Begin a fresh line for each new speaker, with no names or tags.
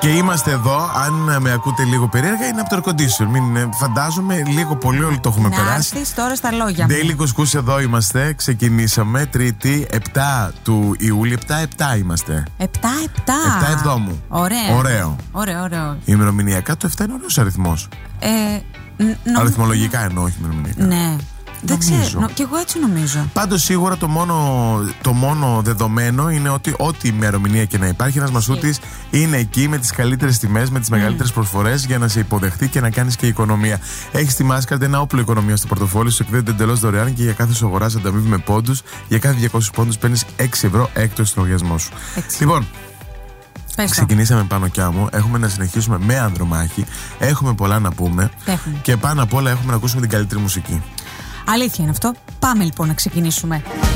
Και είμαστε εδώ, αν με ακούτε λίγο περίεργα, είναι από το air condition. Φαντάζομαι λίγο πολύ όλοι το έχουμε περάσει.
Να έρθεις τώρα στα λόγια μου.
Daily Couscous, εδώ είμαστε. Ξεκινήσαμε Τρίτη 7 του Ιούλη. 7-7 είμαστε.
7-7.
7 Εβδόμου.
Ωραίο.
Ημερομηνιακά το 7 είναι ωραίος αριθμός. Αριθμολογικά εννοώ, όχι ημερομηνιακά.
Ναι. Δεν ξέρω, και εγώ έτσι νομίζω.
Πάντως σίγουρα το μόνο δεδομένο είναι ότι ό,τι ημερομηνία και να υπάρχει, ένας μασούτης είναι εκεί με τις καλύτερες τιμές, με τις μεγαλύτερες προσφορές για να σε υποδεχτεί και να κάνεις και οικονομία. Έχεις τη Mastercard, ένα όπλο οικονομία στο πορτοφόλι σου, εκδίδεται εντελώς δωρεάν και για κάθε σου αγοράς ανταμείβει με πόντους. Για κάθε 200 πόντους παίρνεις 6 ευρώ έκπτωση στον λογαριασμό σου. Λοιπόν, ξεκινήσαμε πάνω κι άμμο. Έχουμε να συνεχίσουμε με Ανδρομάχη. Έχουμε πολλά να πούμε. Και πάνω απ' όλα έχουμε να ακούσουμε την καλύτερη μουσική.
Αλήθεια είναι αυτό. Πάμε λοιπόν να ξεκινήσουμε.